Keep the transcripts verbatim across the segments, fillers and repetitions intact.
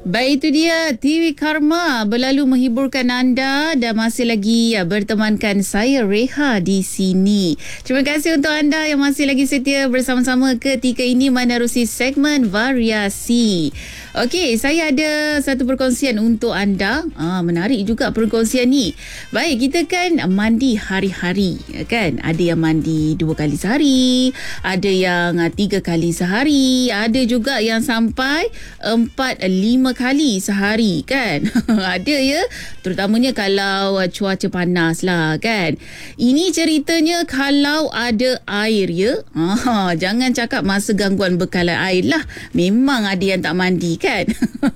Baik, itu dia T V Karma berlalu menghiburkan anda dan masih lagi ya, bertemankan saya Reha di sini. Terima kasih untuk anda yang masih lagi setia bersama-sama ketika ini menerusi segmen variasi. Okey, saya ada satu perkongsian untuk anda. Ah, menarik juga perkongsian ni. Baik, kita kan mandi hari-hari, kan? Ada yang mandi dua kali sehari, ada yang ah, tiga kali sehari, ada juga yang sampai empat, lima kali sehari, kan? Ada ya, terutamanya kalau uh, cuaca panas lah, kan? Ini ceritanya kalau ada air ya. Ah, jangan cakap masa gangguan bekalan air lah. Memang ada yang tak mandi, kan?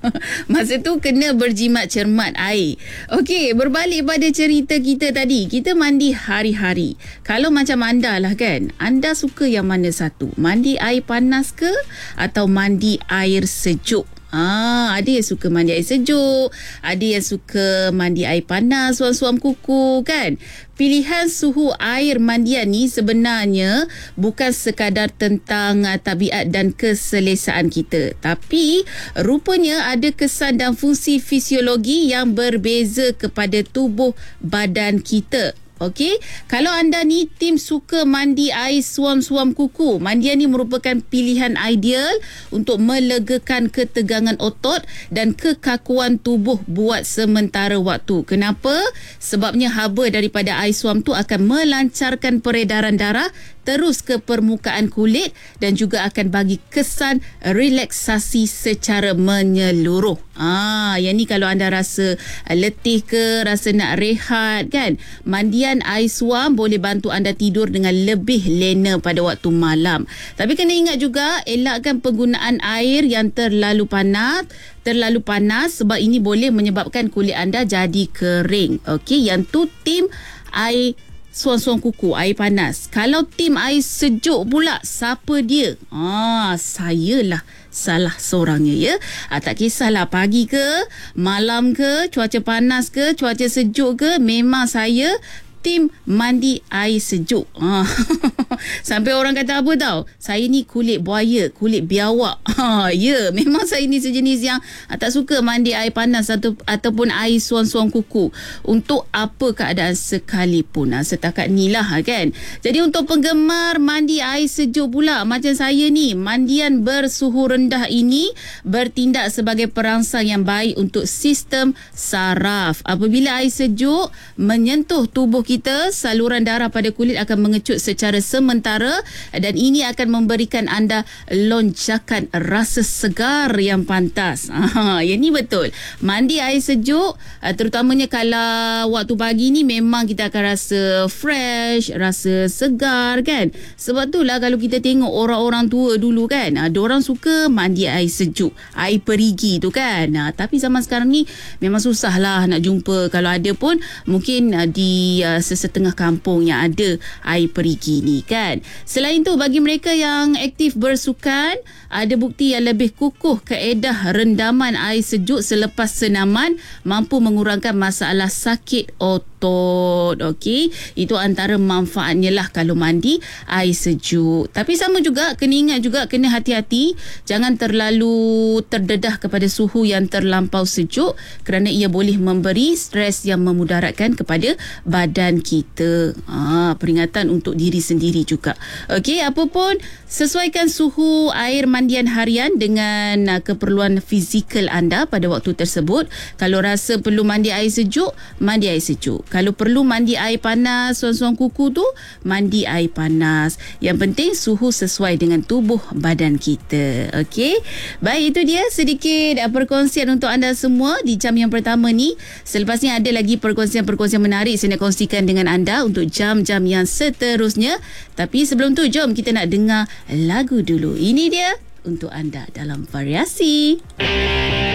Masa tu kena berjimat cermat air. Okey, berbalik pada cerita kita tadi. Kita mandi hari-hari. Kalau macam anda lah, kan? Anda suka yang mana satu? Mandi air panas ke atau mandi air sejuk? Ah, ada yang suka mandi air sejuk, ada yang suka mandi air panas, suam-suam kuku, kan? Pilihan suhu air mandian ni sebenarnya bukan sekadar tentang uh, tabiat dan keselesaan kita, tapi rupanya ada kesan dan fungsi fisiologi yang berbeza kepada tubuh badan kita. Okey, kalau anda ni tim suka mandi air suam-suam kuku, mandian ni merupakan pilihan ideal untuk melegakan ketegangan otot dan kekakuan tubuh buat sementara waktu. Kenapa? Sebabnya haba daripada air suam tu akan melancarkan peredaran darah terus ke permukaan kulit dan juga akan bagi kesan relaksasi secara menyeluruh. Ah, yang ni kalau anda rasa letih ke, rasa nak rehat, kan? Mandian air suam boleh bantu anda tidur dengan lebih lena pada waktu malam. Tapi kena ingat juga, elakkan penggunaan air yang terlalu panas, terlalu panas sebab ini boleh menyebabkan kulit anda jadi kering. Okey, yang tu tim air suam-suam kuku, air panas. Kalau tim air sejuk pula, siapa dia? Ah, saya lah salah seorangnya ya. Ah, tak kisahlah pagi ke, malam ke, cuaca panas ke, cuaca sejuk ke, memang saya tim mandi air sejuk. Ah. Sampai orang kata apa tau? Saya ni kulit buaya, kulit biawak. Ha, ya, memang saya ni sejenis yang ah, tak suka mandi air panas atau ataupun air suam-suam kuku. Untuk apa keadaan sekalipun. Ah, setakat ni lah, kan? Jadi untuk penggemar mandi air sejuk pula macam saya ni, mandian bersuhu rendah ini bertindak sebagai perangsang yang baik untuk sistem saraf. Apabila air sejuk menyentuh tubuh kita, kita, saluran darah pada kulit akan mengecut secara sementara dan ini akan memberikan anda lonjakan rasa segar yang pantas. Ah, yang ni betul. Mandi air sejuk, terutamanya kalau waktu pagi ni memang kita akan rasa fresh, rasa segar, kan? Sebab tu lah kalau kita tengok orang-orang tua dulu, kan, ah, diorang suka mandi air sejuk, air perigi tu, kan? Ah, tapi zaman sekarang ni memang susah lah nak jumpa. Kalau ada pun mungkin ah, di ah, sesetengah kampung yang ada air perigi ni, kan. Selain tu, bagi mereka yang aktif bersukan, ada bukti yang lebih kukuh kaedah rendaman air sejuk selepas senaman mampu mengurangkan masalah sakit otot. Okey, itu antara manfaatnya lah kalau mandi air sejuk. Tapi sama juga, kena ingat juga, kena hati-hati, jangan terlalu terdedah kepada suhu yang terlampau sejuk kerana ia boleh memberi stres yang memudaratkan kepada badan kita. Ah, peringatan untuk diri sendiri juga. Okey, apa pun sesuaikan suhu air mandian harian dengan uh, keperluan fizikal anda pada waktu tersebut. Kalau rasa perlu mandi air sejuk, mandi air sejuk. Kalau perlu mandi air panas, suam-suam kuku tu, mandi air panas. Yang penting suhu sesuai dengan tubuh badan kita. Okey, baik, itu dia sedikit uh, perkongsian untuk anda semua di jam yang pertama ni. Selepas ni ada lagi perkongsian-perkongsian menarik saya nak kongsikan dengan anda untuk jam-jam yang seterusnya. Tapi sebelum tu, jom kita nak dengar lagu dulu. Ini dia untuk anda dalam variasi.